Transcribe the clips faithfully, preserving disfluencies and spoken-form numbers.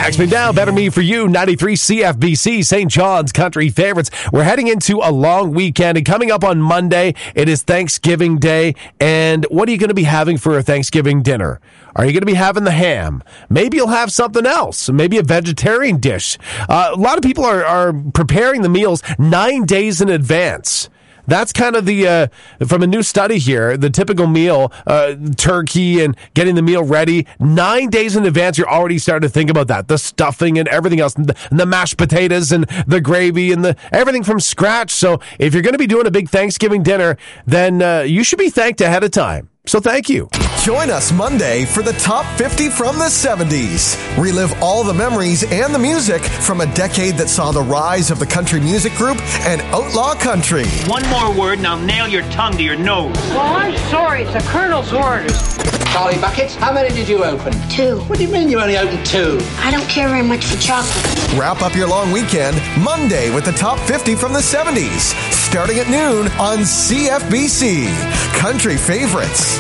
Max McDowell, Better Me For You, ninety-three C F B C, Saint John's Country Favorites. We're heading into a long weekend, and coming up on Monday, it is Thanksgiving Day. And what are you going to be having for a Thanksgiving dinner? Are you going to be having the ham? Maybe you'll have something else, maybe a vegetarian dish. Uh, a lot of people are, are preparing the meals nine days in advance. That's kind of the, uh, from a new study here, the typical meal, uh, turkey and getting the meal ready. Nine days in advance, you're already starting to think about that. The stuffing and everything else, and the, and the mashed potatoes and the gravy and the everything from scratch. So if you're going to be doing a big Thanksgiving dinner, then uh, you should be thanked ahead of time. So thank you. Join us Monday for the Top fifty from the seventies. Relive all the memories and the music from a decade that saw the rise of the country music group and outlaw country. One more word and I'll nail your tongue to your nose. Well, I'm sorry. It's the Colonel's orders. Charlie Buckets, how many did you open? Two. What do you mean you only opened two? I don't care very much for chocolate. Wrap up your long weekend Monday with the Top fifty from the seventies, starting at noon on C F B C. Country Favorites.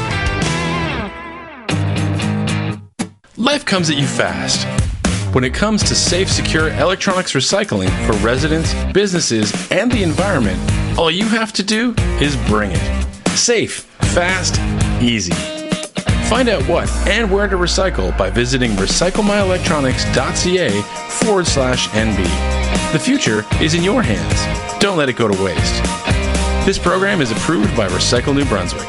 Life comes at you fast. When it comes to safe, secure electronics recycling for residents, businesses, and the environment, all you have to do is bring it. Safe, fast, easy. Find out what and where to recycle by visiting recyclemyelectronics.ca forward slash NB. The future is in your hands. Don't let it go to waste. This program is approved by Recycle New Brunswick.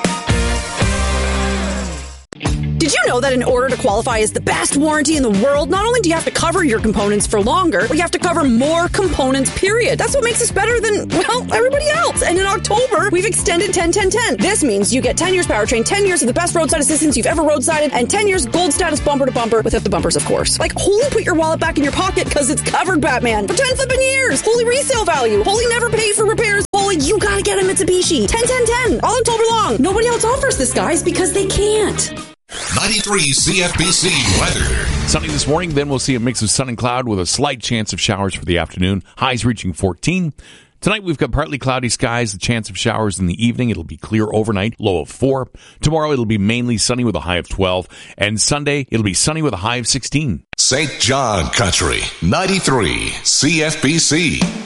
Did you know that in order to qualify as the best warranty in the world, not only do you have to cover your components for longer, but you have to cover more components, period. That's what makes us better than, well, everybody else. And in October, we've extended ten ten ten. This means you get ten years powertrain, ten years of the best roadside assistance you've ever roadsided, and ten years gold status bumper to bumper without the bumpers, of course. Like, holy put your wallet back in your pocket because it's covered, Batman, for ten flipping years. Holy resale value. Holy never pay for repairs. Holy, you gotta get a Mitsubishi. ten ten ten. All October long. Nobody else offers this, guys, because they can't. ninety-three C F B C weather. Sunny this morning, then we'll see a mix of sun and cloud with a slight chance of showers for the afternoon. Highs reaching fourteen. Tonight we've got partly cloudy skies, the chance of showers in the evening. It'll be clear overnight, low of four. Tomorrow it'll be mainly sunny with a high of twelve. And Sunday it'll be sunny with a high of sixteen. Saint John Country, ninety-three C F B C.